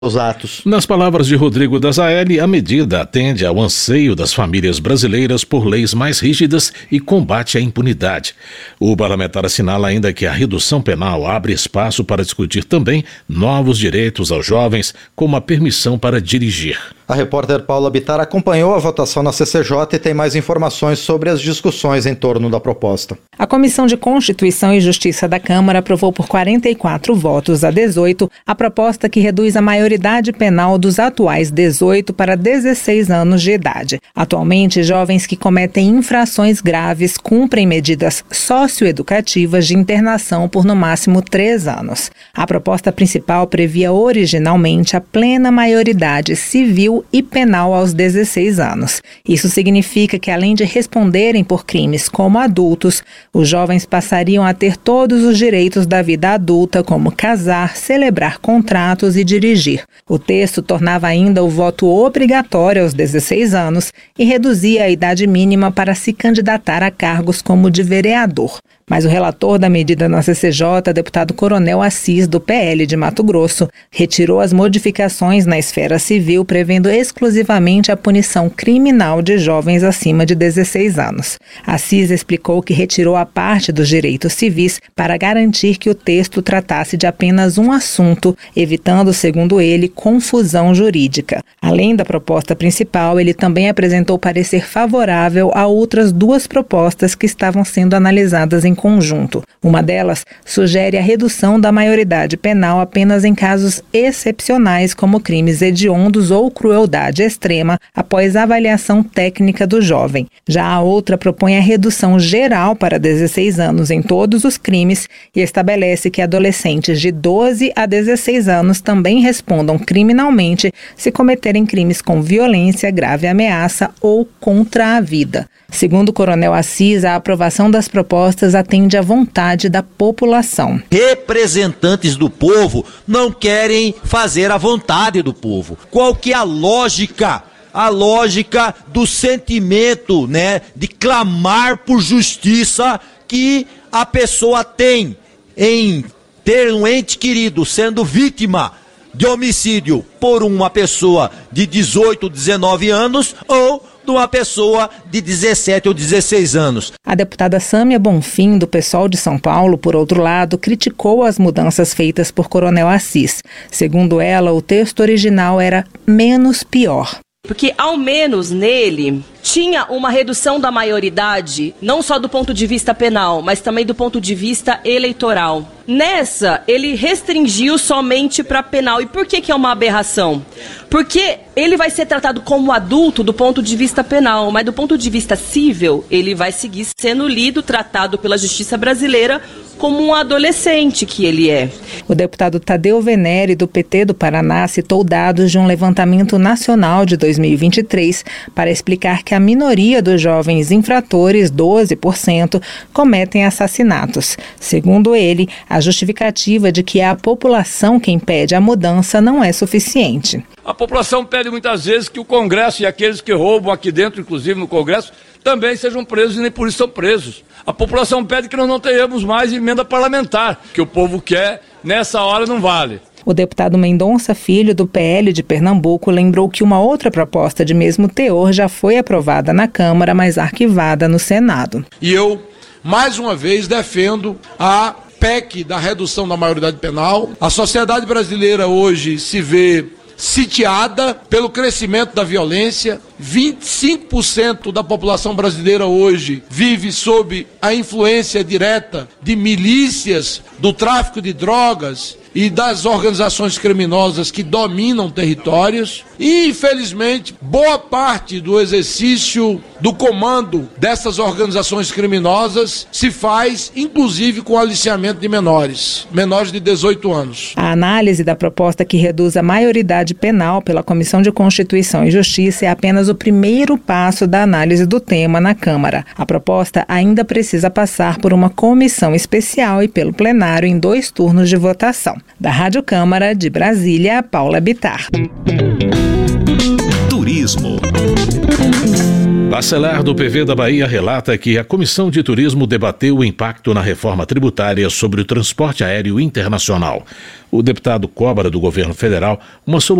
os atos. Nas palavras de Rodrigo Dazaeli, a medida atende ao anseio das famílias brasileiras por leis mais rígidas e combate à impunidade. O parlamentar assinala ainda que a redução penal abre espaço para discutir também novos direitos aos jovens, como a permissão para dirigir. A repórter Paula Bittar acompanhou a votação na CCJ e tem mais informações sobre as discussões em torno da proposta. A Comissão de Constituição e Justiça da Câmara aprovou por 44 votos a 18 a proposta que reduz a maioridade penal dos atuais 18 para 16 anos de idade. Atualmente, jovens que cometem infrações graves cumprem medidas socioeducativas de internação por no máximo 3 anos. A proposta principal previa originalmente a plena maioridade civil e penal aos 16 anos. Isso significa que, além de responderem por crimes como adultos, os jovens passariam a ter todos os direitos da vida adulta, como casar, celebrar contratos e dirigir. O texto tornava ainda o voto obrigatório aos 16 anos e reduzia a idade mínima para se candidatar a cargos como de vereador. Mas o relator da medida na CCJ, deputado Coronel Assis, do PL de Mato Grosso, retirou as modificações na esfera civil, prevendo exclusivamente a punição criminal de jovens acima de 16 anos. Assis explicou que retirou a parte dos direitos civis para garantir que o texto tratasse de apenas um assunto, evitando, segundo ele, confusão jurídica. Além da proposta principal, ele também apresentou parecer favorável a outras 2 propostas que estavam sendo analisadas em conjunto. Uma delas sugere a redução da maioridade penal apenas em casos excepcionais, como crimes hediondos ou crueldade extrema, após avaliação técnica do jovem. Já a outra propõe a redução geral para 16 anos em todos os crimes e estabelece que adolescentes de 12 a 16 anos também respondam criminalmente se cometerem crimes com violência, grave ameaça ou contra a vida. Segundo o Coronel Assis, a aprovação das propostas atende à vontade da população. Representantes do povo não querem fazer a vontade do povo. Qual que é a lógica? A lógica do sentimento, de clamar por justiça que a pessoa tem em ter um ente querido sendo vítima de homicídio por uma pessoa de 18, 19 anos ou de uma pessoa de 17 ou 16 anos. A deputada Sâmia Bonfim, do PSOL de São Paulo, por outro lado, criticou as mudanças feitas por Coronel Assis. Segundo ela, o texto original era menos pior. Porque, ao menos nele, tinha uma redução da maioridade, não só do ponto de vista penal, mas também do ponto de vista eleitoral. Nessa, ele restringiu somente para penal. E por que é uma aberração? Porque ele vai ser tratado como adulto do ponto de vista penal, mas do ponto de vista civil, ele vai seguir sendo lido, tratado pela justiça brasileira como um adolescente que ele é. O deputado Tadeu Venere, do PT do Paraná, citou dados de um levantamento nacional de 2023 para explicar que a minoria dos jovens infratores, 12%, cometem assassinatos. Segundo ele, a justificativa de que é a população quem pede a mudança não é suficiente. A população pede muitas vezes que o Congresso e aqueles que roubam aqui dentro, inclusive no Congresso, também sejam presos e nem por isso são presos. A população pede que nós não tenhamos mais emenda parlamentar, que o povo quer, nessa hora não vale. O deputado Mendonça Filho, do PL de Pernambuco, lembrou que uma outra proposta de mesmo teor já foi aprovada na Câmara, mas arquivada no Senado. E eu, mais uma vez, defendo a PEC da redução da maioridade penal. A sociedade brasileira hoje se vê sitiada pelo crescimento da violência. 25% da população brasileira hoje vive sob a influência direta de milícias, do tráfico de drogas e das organizações criminosas que dominam territórios. E, infelizmente, boa parte do exercício do comando dessas organizações criminosas se faz, inclusive, com aliciamento de menores de 18 anos. A análise da proposta que reduz a maioridade penal pela Comissão de Constituição e Justiça é apenas o primeiro passo da análise do tema na Câmara. A proposta ainda precisa passar por uma comissão especial e pelo plenário em 2 turnos de votação. Da Rádio Câmara de Brasília, Paula Bittar. Turismo. Bacelar do PV da Bahia relata que a Comissão de Turismo debateu o impacto na reforma tributária sobre o transporte aéreo internacional. O deputado cobra do governo federal uma solução